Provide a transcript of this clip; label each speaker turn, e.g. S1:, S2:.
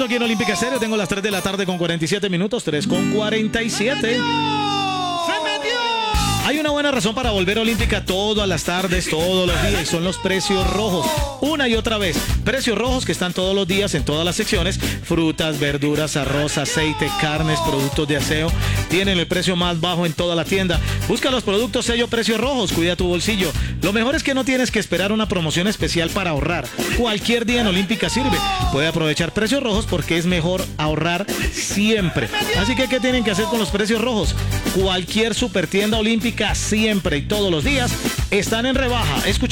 S1: aquí en Olímpica Estéreo. Tengo las 3 de la tarde con 47 minutos. 3 con 47. Hay una buena razón para volver a Olímpica todas las tardes, todos los días, y son los precios rojos. Una y otra vez. Precios rojos que están todos los días en todas las secciones. Frutas, verduras, arroz, aceite, carnes, productos de aseo. Tienen el precio más bajo en toda la tienda. Busca los productos sello precios rojos. Cuida tu bolsillo. Lo mejor es que no tienes que esperar una promoción especial para ahorrar. Cualquier día en Olímpica sirve. Puede aprovechar precios rojos porque es mejor ahorrar siempre. Así que, ¿qué tienen que hacer con los precios rojos? Cualquier super tienda Olímpica siempre y todos los días están en rebaja. Escucha.